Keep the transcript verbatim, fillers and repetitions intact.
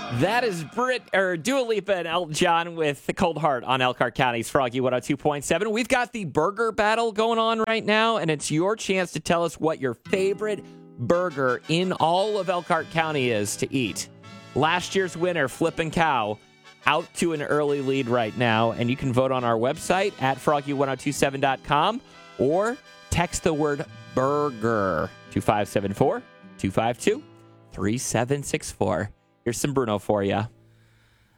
That is Brit or Dua Lipa and Elton John with the Cold Heart on Elkhart County's Froggy one oh two point seven. We've got the burger battle going on right now, and it's your chance to tell us what your favorite burger in all of Elkhart County is to eat. Last year's winner, Flippin' Cow, out to an early lead right now, and you can vote on our website at froggy ten twenty-seven dot com or text the word burger to five seven four, two five two, three seven six four. Here's some Bruno for you.